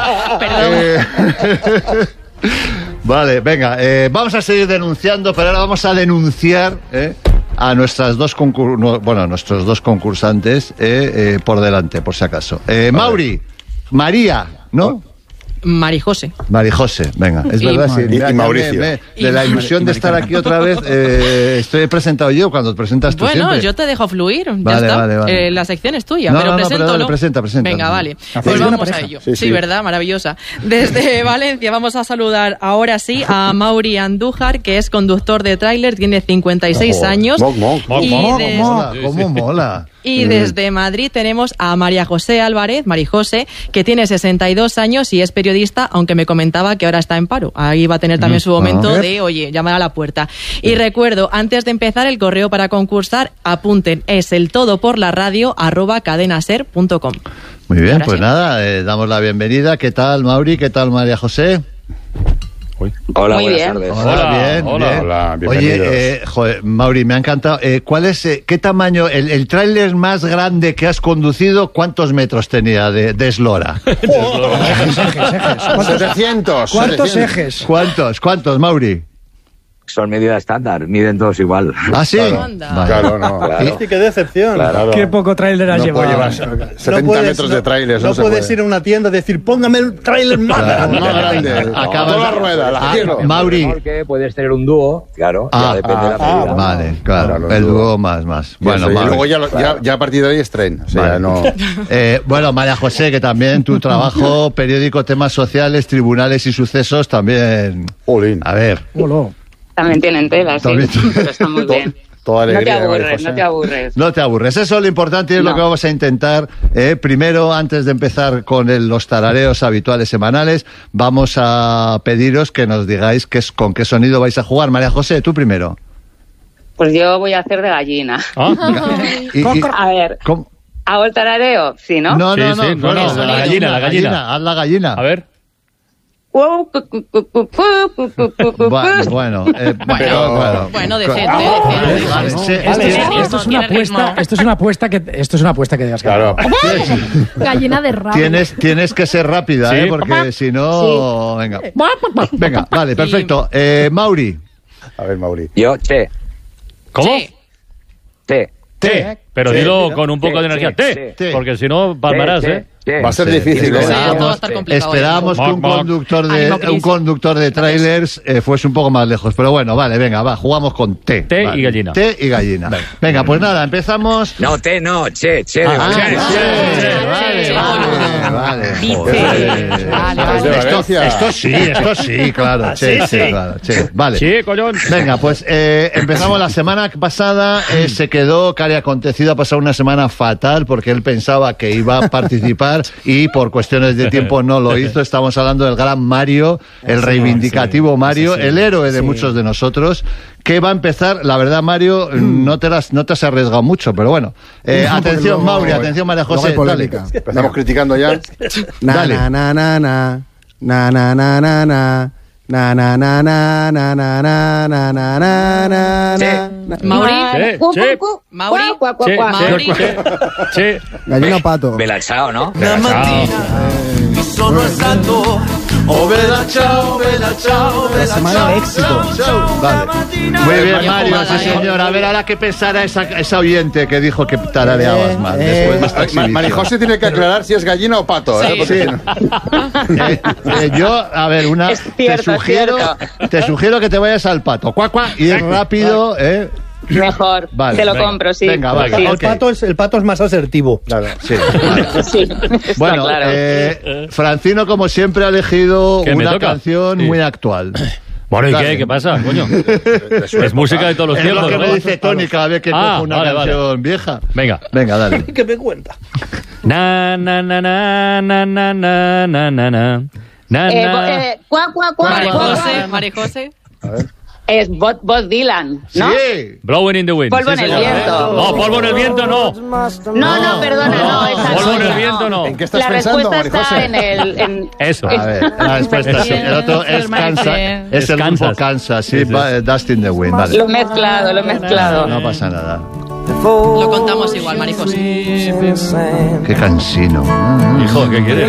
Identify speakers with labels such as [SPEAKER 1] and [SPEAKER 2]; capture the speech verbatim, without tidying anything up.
[SPEAKER 1] Perdón.
[SPEAKER 2] Eh, vale, venga, eh, vamos a seguir denunciando, pero ahora vamos a denunciar eh, a nuestras dos concur no, bueno, nuestros dos concursantes eh, eh, por delante, por si acaso. Eh, Mauri, María, ¿no?
[SPEAKER 1] Marijose.
[SPEAKER 2] Marijose, venga, es
[SPEAKER 1] Y,
[SPEAKER 2] verdad, sí,
[SPEAKER 3] y,
[SPEAKER 2] mira,
[SPEAKER 3] y Mauricio.
[SPEAKER 2] me, me, de la ilusión de estar aquí otra vez, eh, estoy presentado yo cuando presentas tú
[SPEAKER 1] Bueno,
[SPEAKER 2] siempre.
[SPEAKER 1] yo te dejo fluir, ya
[SPEAKER 2] Vale,
[SPEAKER 1] está.
[SPEAKER 2] vale, vale.
[SPEAKER 1] Eh, la sección es tuya,
[SPEAKER 2] No,
[SPEAKER 1] pero
[SPEAKER 2] no, no,
[SPEAKER 1] presento,
[SPEAKER 2] pero
[SPEAKER 1] ¿no?
[SPEAKER 2] presenta, presenta.
[SPEAKER 1] Venga, vale.
[SPEAKER 2] Hacéis
[SPEAKER 1] Pues
[SPEAKER 3] una
[SPEAKER 1] vamos
[SPEAKER 3] pareja.
[SPEAKER 1] a ello.
[SPEAKER 3] Sí,
[SPEAKER 1] Sí,
[SPEAKER 3] sí.
[SPEAKER 1] ¿verdad? Maravillosa. Desde Valencia vamos a saludar ahora sí a Mauri Andújar, que es conductor de tráiler, tiene cincuenta y seis
[SPEAKER 3] Ojo.
[SPEAKER 1] años.
[SPEAKER 3] Moc, moc.
[SPEAKER 1] Y
[SPEAKER 3] Moc,
[SPEAKER 1] de-
[SPEAKER 2] Mola, cómo mola.
[SPEAKER 1] Y desde Madrid tenemos a María José Álvarez, Marijose, que tiene sesenta y dos años y es periodista, aunque me comentaba que ahora está en paro. Ahí va a tener también su momento
[SPEAKER 2] Ah.
[SPEAKER 1] de, oye, llamar a la puerta. Y recuerdo, antes de empezar, el correo para concursar, apunten, es el todo por la radio arroba cadenaser punto com.
[SPEAKER 2] Muy bien,
[SPEAKER 1] Ahora
[SPEAKER 2] pues
[SPEAKER 1] sí.
[SPEAKER 2] nada, eh, damos la bienvenida. ¿Qué tal, Mauri? ¿Qué tal, María José?
[SPEAKER 4] Hola,
[SPEAKER 5] Muy
[SPEAKER 4] buenas
[SPEAKER 5] bien.
[SPEAKER 4] tardes.
[SPEAKER 2] Hola,
[SPEAKER 3] Hola,
[SPEAKER 2] bien,
[SPEAKER 3] hola,
[SPEAKER 2] bien.
[SPEAKER 3] hola, bienvenidos.
[SPEAKER 2] Oye, eh, joder, Mauri, me ha encantado. Eh, ¿Cuál es, eh, qué tamaño, el, el tráiler más grande que has conducido, cuántos metros tenía de, de eslora?
[SPEAKER 6] Ejes, ejes, ejes. ¿Cuántos,
[SPEAKER 3] setecientos.
[SPEAKER 6] cuántos
[SPEAKER 3] setecientos.
[SPEAKER 6] ejes?
[SPEAKER 2] ¿Cuántos? ¿Cuántos, Mauri?
[SPEAKER 4] Son medida estándar, miden todos igual.
[SPEAKER 2] ¿Ah, sí?
[SPEAKER 1] Claro. Anda.
[SPEAKER 2] Vale.
[SPEAKER 3] Claro, no.
[SPEAKER 4] Claro.
[SPEAKER 7] Qué decepción.
[SPEAKER 3] Claro.
[SPEAKER 6] Qué poco tráiler has
[SPEAKER 3] No
[SPEAKER 6] llevado.
[SPEAKER 3] puede llevar setenta
[SPEAKER 7] No puedes-
[SPEAKER 3] metros de
[SPEAKER 7] no-
[SPEAKER 3] tráiler.
[SPEAKER 7] No,
[SPEAKER 3] se
[SPEAKER 7] puedes
[SPEAKER 3] puede.
[SPEAKER 7] ir a una tienda y decir, póngame el tráiler más
[SPEAKER 2] Claro,
[SPEAKER 7] grande.
[SPEAKER 3] Más grande.
[SPEAKER 2] Acabas
[SPEAKER 3] Toda la
[SPEAKER 2] de-
[SPEAKER 3] rueda, la
[SPEAKER 2] Ah,
[SPEAKER 3] quiero.
[SPEAKER 2] Mauri.
[SPEAKER 4] Porque puedes tener un dúo, claro,
[SPEAKER 2] Ah,
[SPEAKER 4] ya depende de la
[SPEAKER 3] ah,
[SPEAKER 4] medida.
[SPEAKER 2] Vale, claro,
[SPEAKER 3] Claro,
[SPEAKER 2] el
[SPEAKER 3] dúo.
[SPEAKER 2] dúo más, más.
[SPEAKER 3] Bueno,
[SPEAKER 2] Bueno,
[SPEAKER 3] y
[SPEAKER 2] Mauri.
[SPEAKER 3] luego ya, lo- ya, ya a partir de ahí es tren. O sea,
[SPEAKER 2] Vale.
[SPEAKER 3] no.
[SPEAKER 2] Eh, bueno, María José, que también tu trabajo, periódico, temas sociales, tribunales y sucesos, también...
[SPEAKER 3] Jolín.
[SPEAKER 2] A ver,
[SPEAKER 6] Hola.
[SPEAKER 5] También tienen tela, sí.
[SPEAKER 2] También-
[SPEAKER 5] Pero está muy bien.
[SPEAKER 3] Toda
[SPEAKER 5] No te
[SPEAKER 3] alegría. María
[SPEAKER 5] aburres,
[SPEAKER 3] José.
[SPEAKER 5] no te aburres.
[SPEAKER 2] no te aburres. Eso es lo importante y es lo
[SPEAKER 5] No.
[SPEAKER 2] que vamos a intentar. Eh, primero, antes de empezar con el- los tarareos habituales semanales, vamos a pediros que nos digáis qué es, con qué sonido vais a jugar. María José, tú primero.
[SPEAKER 5] Pues yo voy a hacer de gallina.
[SPEAKER 2] Y- y-
[SPEAKER 5] A ver,
[SPEAKER 2] ¿cómo?
[SPEAKER 5] ¿hago el tarareo? Sí, ¿no?
[SPEAKER 2] No,
[SPEAKER 8] Sí,
[SPEAKER 2] no,
[SPEAKER 8] sí,
[SPEAKER 2] no,
[SPEAKER 8] no,
[SPEAKER 2] bueno,
[SPEAKER 8] no, la gallina, la gallina.
[SPEAKER 2] Haz la gallina.
[SPEAKER 8] A ver.
[SPEAKER 5] Cu, cu, cu, cu, cu, cu, cu, cu, cu,
[SPEAKER 2] Bueno,
[SPEAKER 5] cu.
[SPEAKER 2] bueno, eh,
[SPEAKER 1] Bueno,
[SPEAKER 2] pero, bueno.
[SPEAKER 1] bueno, decente,
[SPEAKER 2] Vale,
[SPEAKER 1] decente.
[SPEAKER 2] vale, sí,
[SPEAKER 6] Esto,
[SPEAKER 2] este-
[SPEAKER 6] es,
[SPEAKER 1] Tiene
[SPEAKER 6] esto es
[SPEAKER 1] ritmo,
[SPEAKER 6] una
[SPEAKER 1] tiene
[SPEAKER 6] apuesta,
[SPEAKER 1] ritmo.
[SPEAKER 6] esto es una apuesta que esto es una apuesta que digas que
[SPEAKER 3] Claro.
[SPEAKER 9] Gallina de rabo.
[SPEAKER 2] Tienes, tienes que ser rápida,
[SPEAKER 8] Sí.
[SPEAKER 2] ¿eh? Porque si no... Venga. Venga, vale, perfecto. Eh, Mauri.
[SPEAKER 3] A ver, Mauri.
[SPEAKER 4] Yo, che,
[SPEAKER 8] ¿Cómo?
[SPEAKER 1] Sí.
[SPEAKER 4] che.
[SPEAKER 8] Té. Pero
[SPEAKER 3] Sí,
[SPEAKER 8] dilo
[SPEAKER 3] sí,
[SPEAKER 8] con un poco
[SPEAKER 4] sí,
[SPEAKER 8] de energía.
[SPEAKER 4] sí,
[SPEAKER 8] Té.
[SPEAKER 2] sí.
[SPEAKER 8] Porque si no, palmarás,
[SPEAKER 4] che,
[SPEAKER 8] ¿eh?
[SPEAKER 4] che.
[SPEAKER 3] Va a ser
[SPEAKER 2] Sí,
[SPEAKER 3] difícil.
[SPEAKER 2] sí,
[SPEAKER 3] ¿eh?
[SPEAKER 1] Sí,
[SPEAKER 2] Esperábamos-
[SPEAKER 1] todo va a estar complicado.
[SPEAKER 2] Esperábamos que un
[SPEAKER 8] Moc, moc.
[SPEAKER 2] conductor de
[SPEAKER 1] Ánimo, Cris.
[SPEAKER 2] un conductor de trailers eh, fuese un poco más lejos, pero bueno, vale, venga, va, jugamos con té.
[SPEAKER 8] Té
[SPEAKER 2] Vale.
[SPEAKER 8] y gallina.
[SPEAKER 2] Té y gallina. Venga, pues nada, empezamos.
[SPEAKER 4] No, té, no, che, che. de
[SPEAKER 2] Ah,
[SPEAKER 4] gallina.
[SPEAKER 2] sí,
[SPEAKER 1] che,
[SPEAKER 2] vale,
[SPEAKER 1] che,
[SPEAKER 2] vale, vale,
[SPEAKER 1] Dice.
[SPEAKER 2] joder.
[SPEAKER 1] Vale,
[SPEAKER 3] Es de
[SPEAKER 1] vale.
[SPEAKER 2] Esto,
[SPEAKER 3] Valencia.
[SPEAKER 2] esto sí, esto sí, claro. Che,
[SPEAKER 8] sí.
[SPEAKER 2] che, claro, che. Vale.
[SPEAKER 8] Sí, collón.
[SPEAKER 2] Venga, pues eh, empezamos la semana pasada. Eh, se quedó, Cari Acontecido, ha pasado una semana fatal porque él pensaba que iba a participar y por cuestiones de tiempo no lo hizo. Estamos hablando del gran Mario, el reivindicativo Mario, el héroe de muchos de nosotros, que va a empezar. La verdad, Mario, no te, las, no te has arriesgado mucho, pero bueno. Eh,
[SPEAKER 6] No, porque
[SPEAKER 2] atención,
[SPEAKER 6] luego-
[SPEAKER 2] Mauri, atención, María
[SPEAKER 6] luego
[SPEAKER 2] José.
[SPEAKER 6] hay polémica.
[SPEAKER 2] dale.
[SPEAKER 3] Empezamos criticando ya.
[SPEAKER 6] Na,
[SPEAKER 2] Dale.
[SPEAKER 6] na, na, na, na. Na, na, na, na, na. Na, na, na, na, na, na, na, na, na, na, na, na.
[SPEAKER 1] Mauri.
[SPEAKER 8] Che,
[SPEAKER 5] Cu,
[SPEAKER 8] che.
[SPEAKER 5] cu, cu.
[SPEAKER 1] Mauri.
[SPEAKER 5] Cuá, cuá,
[SPEAKER 8] Che,
[SPEAKER 5] cuá, cuá.
[SPEAKER 1] Mauri.
[SPEAKER 8] che, che.
[SPEAKER 6] Gallina o pato.
[SPEAKER 4] Me la he echado, ¿no?
[SPEAKER 6] La semana de éxito.
[SPEAKER 2] Vale. Muy bien, Mario, sí, señor. A ver, ahora que pensara esa, esa oyente que dijo que tarareabas mal
[SPEAKER 6] Eh,
[SPEAKER 2] después de esta
[SPEAKER 3] Ma-
[SPEAKER 2] exhibición.
[SPEAKER 3] María José tiene que aclarar si es gallina o pato. ¿eh?
[SPEAKER 1] Sí.
[SPEAKER 3] Porque
[SPEAKER 2] Sí.
[SPEAKER 3] si no-
[SPEAKER 2] Eh, eh, yo, a ver, una,
[SPEAKER 5] Es cierto,
[SPEAKER 2] te sugiero,
[SPEAKER 5] es
[SPEAKER 2] te sugiero que te vayas al pato, cuac, cuac, y es rápido, eh.
[SPEAKER 5] Mejor.
[SPEAKER 2] Vale,
[SPEAKER 5] Te lo
[SPEAKER 2] venga.
[SPEAKER 5] compro, sí.
[SPEAKER 2] Venga, vale.
[SPEAKER 5] Sí.
[SPEAKER 7] El,
[SPEAKER 2] Ok.
[SPEAKER 7] pato es, el pato es más asertivo.
[SPEAKER 2] Claro, sí. vale.
[SPEAKER 5] Sí, está
[SPEAKER 2] Bueno,
[SPEAKER 5] claro.
[SPEAKER 2] eh, Francino, como siempre, ha elegido
[SPEAKER 8] ¿Qué me
[SPEAKER 2] una
[SPEAKER 8] toca?
[SPEAKER 2] canción
[SPEAKER 8] Sí.
[SPEAKER 2] muy actual.
[SPEAKER 8] Bueno, ¿y
[SPEAKER 2] Dale.
[SPEAKER 8] qué? ¿Qué pasa, coño? Es música de todos los
[SPEAKER 2] Es lo
[SPEAKER 8] tiempos,
[SPEAKER 2] que me
[SPEAKER 8] ¿no?
[SPEAKER 2] dice Tony cada vez que
[SPEAKER 8] Ah,
[SPEAKER 2] cojo una
[SPEAKER 8] vale, vale.
[SPEAKER 2] canción vieja.
[SPEAKER 8] Venga.
[SPEAKER 2] Venga, dale.
[SPEAKER 7] ¿Qué me cuenta?
[SPEAKER 8] Na, na, na, na, na, na, na, na, na, na. Na,
[SPEAKER 5] Eh,
[SPEAKER 8] na.
[SPEAKER 5] bo- eh, cuá, cuá, cuá,
[SPEAKER 1] María
[SPEAKER 5] cuá,
[SPEAKER 1] José,
[SPEAKER 5] cuá.
[SPEAKER 1] María José.
[SPEAKER 5] Es Bob, Bob Dylan, ¿no?
[SPEAKER 2] Sí.
[SPEAKER 8] Blowing in the wind.
[SPEAKER 5] Polvo
[SPEAKER 8] sí,
[SPEAKER 5] en el
[SPEAKER 8] señor.
[SPEAKER 5] viento.
[SPEAKER 8] No, polvo en el viento no.
[SPEAKER 5] No, no, perdona, no. esa
[SPEAKER 8] polvo en
[SPEAKER 5] no,
[SPEAKER 8] el viento no.
[SPEAKER 3] ¿En qué estás
[SPEAKER 5] La
[SPEAKER 3] pensando,
[SPEAKER 5] respuesta
[SPEAKER 3] María
[SPEAKER 5] está
[SPEAKER 3] José?
[SPEAKER 5] en el... En,
[SPEAKER 8] Eso.
[SPEAKER 2] A ver, la respuesta sí. El otro es Kansas. Es
[SPEAKER 8] Es
[SPEAKER 2] el grupo
[SPEAKER 8] Kansas.
[SPEAKER 2] Kansas, sí,
[SPEAKER 8] Sí, sí.
[SPEAKER 2] va- eh, Dust in the Wind. Vale.
[SPEAKER 5] Lo he mezclado, lo he mezclado.
[SPEAKER 2] No pasa nada.
[SPEAKER 1] Lo contamos igual, María José.
[SPEAKER 2] Qué cansino.
[SPEAKER 8] Hijo, ¿qué quieres?